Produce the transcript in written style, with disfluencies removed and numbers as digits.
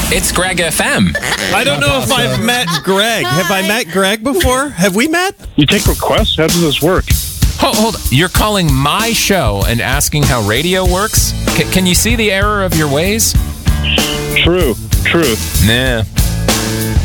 It's Greg FM. I don't know if I've met Greg. Have I met Greg before? Have we met? You take requests? How does this work? Hold. You're calling my show and asking how radio works? Can you see the error of your ways? True. Nah.